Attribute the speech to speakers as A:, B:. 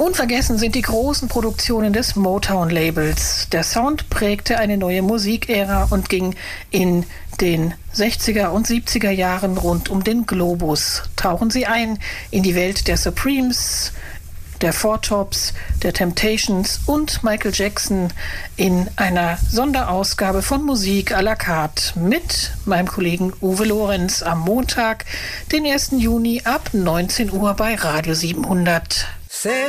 A: Unvergessen sind die großen Produktionen des Motown-Labels. Der Sound prägte eine neue Musikära und ging in den 60er und 70er Jahren rund um den Globus. Tauchen Sie ein in die Welt der Supremes, der Four Tops, der Temptations und Michael Jackson in einer Sonderausgabe von Musik à la carte mit meinem Kollegen Uwe Lorenz am Montag, den 1. Juni ab 19 Uhr bei Radio 700.